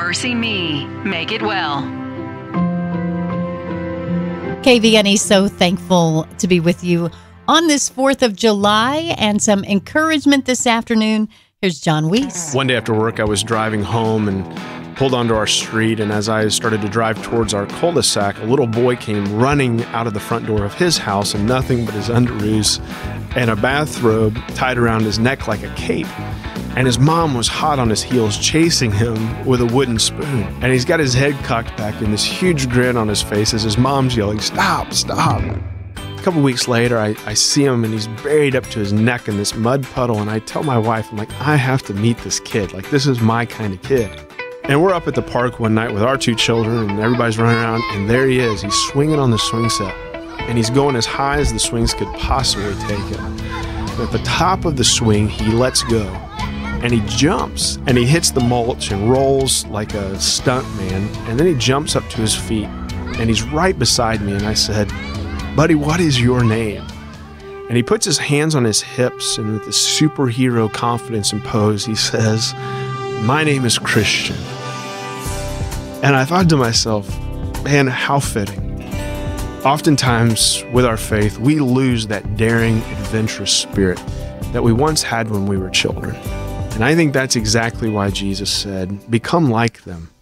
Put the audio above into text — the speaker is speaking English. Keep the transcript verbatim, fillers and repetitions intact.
Mercy Me. Make it well. K V N E, so thankful to be with you on this fourth of July, and some encouragement this afternoon. Here's John Weiss. One day after work, I was driving home and pulled onto our street, and as I started to drive towards our cul-de-sac, a little boy came running out of the front door of his house in nothing but his underoos and a bathrobe tied around his neck like a cape. And his mom was hot on his heels, chasing him with a wooden spoon. And he's got his head cocked back and this huge grin on his face as his mom's yelling, "Stop, stop." A couple weeks later, I, I see him and he's buried up to his neck in this mud puddle. And I tell my wife, I'm like, I have to meet this kid. Like, this is my kind of kid. And we're up at the park one night with our two children and everybody's running around. And there he is. He's swinging on the swing set. And he's going as high as the swings could possibly take him. And at the top of the swing, he lets go. And he jumps, and he hits the mulch and rolls like a stunt man. And then he jumps up to his feet, and he's right beside me. And I said, "Buddy, what is your name?" And he puts his hands on his hips, and with this superhero confidence and pose, he says, "My name is Christian." And I thought to myself, man, how fitting. Oftentimes, with our faith, we lose that daring, adventurous spirit that we once had when we were children. And I think that's exactly why Jesus said, become like them.